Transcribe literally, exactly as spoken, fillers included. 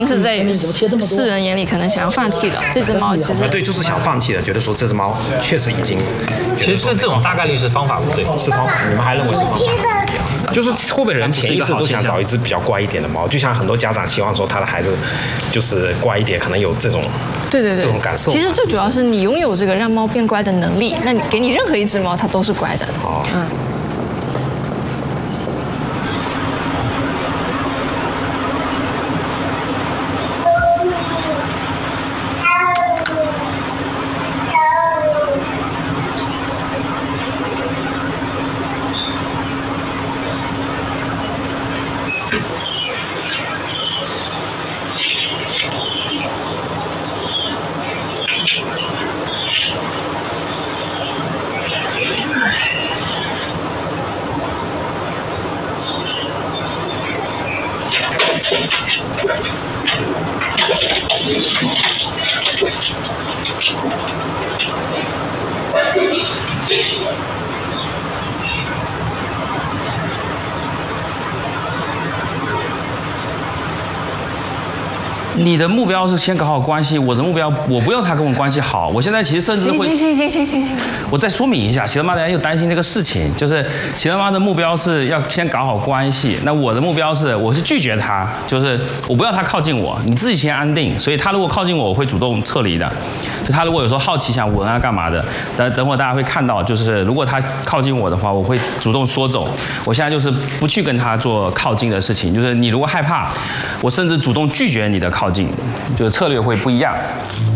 是在世人眼里可能想要放弃了这只猫，其实对，就是想放弃了，觉得说这只猫确实已经， 其实这这种大概率是方法不对， 是方法，你们还认为是方法不对？就是会不会人潜意识都想找一只比较乖一点的猫？就像很多家长希望说他的孩子就是乖一点，可能有这种对对对这种感受。 其实最主要是你拥有这个让猫变乖的能力，那你给你任何一只猫，它都是乖的。 哦， 嗯。 你的目标是先搞好关系，我的目标我不用他跟我关系好，我现在其实甚至会行行行行行行行， 我再说明一下，喜乐妈大家又担心这个事情，就是喜乐妈的目标是要先搞好关系，那我的目标是我是拒绝他，就是我不要他靠近我，你自己先安定，所以他如果靠近我，我会主动撤离的。就他如果有时候好奇想闻啊干嘛的，等等会大家会看到，就是如果他靠近我的话，我会主动缩走。我现在就是不去跟他做靠近的事情，就是你如果害怕，我甚至主动拒绝你的靠近，就是策略会不一样。